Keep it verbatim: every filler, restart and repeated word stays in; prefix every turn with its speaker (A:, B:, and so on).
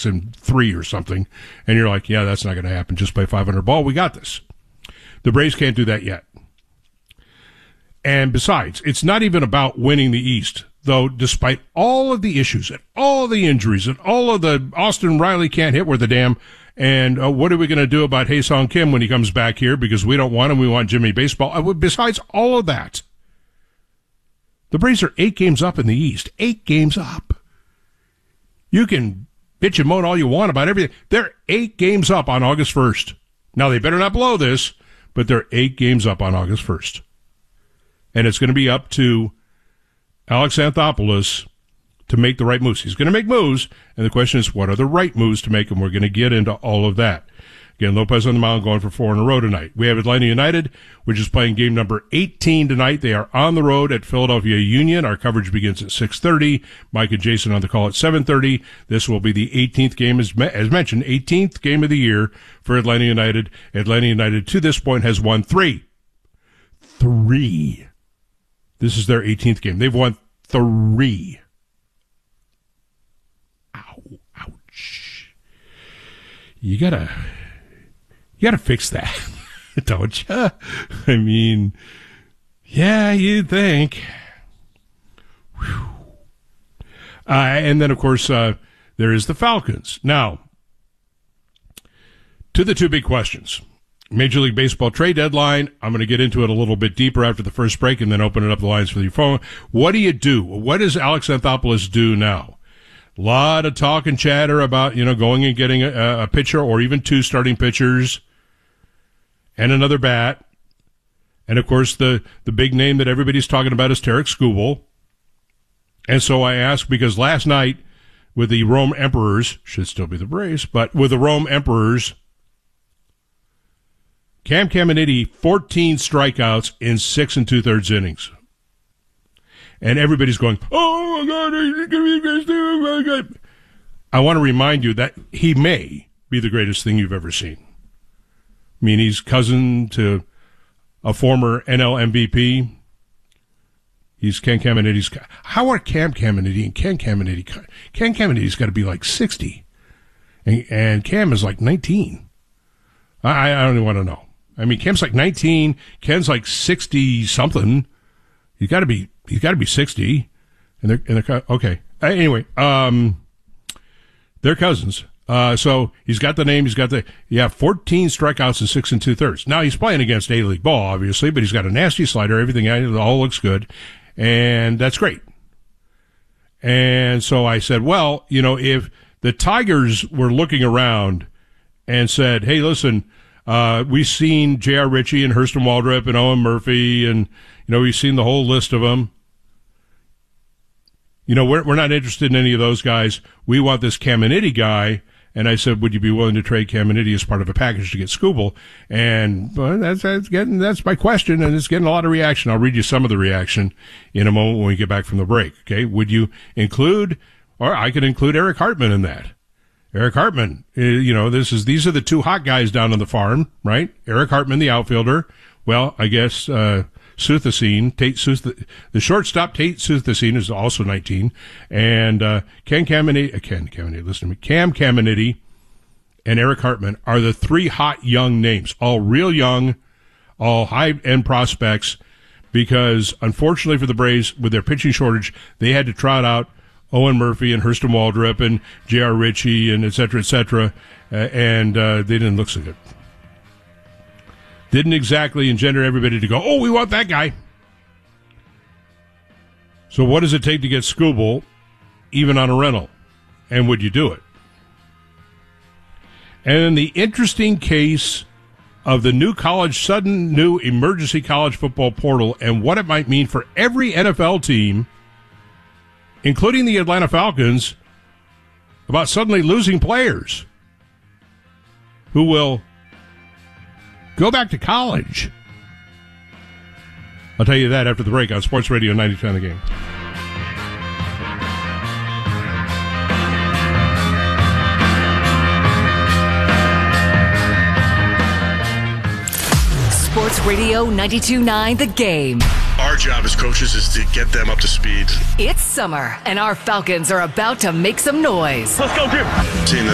A: six and three or something, and you're like, yeah, that's not going to happen. Just play five hundred ball. We got this. The Braves can't do that yet. And besides, it's not even about winning the East, though, despite all of the issues and all the injuries and all of the Austin Riley can't hit worth a damn. And uh, what are we going to do about Hae-Sung Kim when he comes back here? Because we don't want him. We want Jimmy Baseball. Uh, besides all of that, the Braves are eight games up in the East. Eight games up. You can bitch and moan all you want about everything. They're eight games up on August first. Now, they better not blow this, but they're eight games up on August first. And it's going to be up to Alex Anthopoulos to make the right moves. He's going to make moves, and the question is, what are the right moves to make? And we're going to get into all of that. Again, Lopez on the mound going for four in a row tonight. We have Atlanta United, which is playing game number eighteen tonight. They are on the road at Philadelphia Union. Our coverage begins at six thirty. Mike and Jason on the call at seven thirty. This will be the eighteenth game, as, as mentioned, eighteenth game of the year for Atlanta United. Atlanta United, to this point, has won three. Three. This is their eighteenth game. They've won three. Ow. Ouch. You gotta, you gotta fix that, don't you? I mean, yeah, you'd think. Whew. Uh, and then, of course, uh, there is the Falcons. Now, to the two big questions. Major League Baseball trade deadline. I'm going to get into it a little bit deeper after the first break and then open it up the lines for your phone. What do you do? What does Alex Anthopoulos do now? A lot of talk and chatter about, you know, going and getting a, a pitcher or even two starting pitchers and another bat. And, of course, the, the big name that everybody's talking about is Tarik Skubal. And so I ask, because last night with the Rome Emperors, should still be the Braves, but with the Rome Emperors, Cam Caminiti, fourteen strikeouts in six and two-thirds innings. And everybody's going, oh, my God, he's going to be the greatest thing. Oh, my God. I want to remind you that he may be the greatest thing you've ever seen. I mean, he's cousin to a former N L M V P. He's Ken Caminiti's. How are Cam Caminiti and Ken Caminiti? Ken Caminiti's got to be like sixty. And, and Cam is like nineteen. I, I don't even want to know. I mean, Cam's like nineteen. Ken's like sixty-something. He's got to be, he's got to be sixty. And they're, and they're, okay. Uh, anyway, um, they're cousins. Uh, so he's got the name, he's got the, yeah, fourteen strikeouts and six and two thirds. Now he's playing against A-League ball, obviously, but he's got a nasty slider, everything, it all looks good. And that's great. And so I said, well, you know, if the Tigers were looking around and said, hey, listen, Uh, we've seen J R. Ritchie and Hurston Waldrep and Owen Murphy, and, you know, we've seen the whole list of them. You know, we're, we're not interested in any of those guys. We want this Caminiti guy. And I said, would you be willing to trade Caminiti as part of a package to get Skubal? And well, that's, that's getting, that's my question, and it's getting a lot of reaction. I'll read you some of the reaction in a moment when we get back from the break. Okay. Would you include, or I could include Eric Hartman in that. Eric Hartman, you know, this is, these are the two hot guys down on the farm, right? Eric Hartman, the outfielder. Well, I guess, uh, Suthasine, Tate Suth, the shortstop, Tate Suthasine, is also nineteen. And, uh, Ken Caminiti, uh, Ken Caminiti, listen to me, Cam Caminiti and Eric Hartman are the three hot young names, all real young, all high-end prospects, because unfortunately for the Braves, with their pitching shortage, they had to trot out Owen Murphy and Hurston Waldrep and J R. Ritchie and et cetera, et cetera, uh, and uh, they didn't look so good. Didn't exactly engender everybody to go, oh, we want that guy. So what does it take to get Skubal, even on a rental? And would you do it? And in the interesting case of the new college, sudden new emergency college football portal and what it might mean for every N F L team, including the Atlanta Falcons, about suddenly losing players who will go back to college. I'll tell you that after the break on Sports Radio ninety-two The Game.
B: Sports Radio ninety-two point nine The Game.
C: Our job as coaches is to get them up to speed.
B: It's summer, and our Falcons are about to make some noise.
C: Let's go, Jim. Seeing the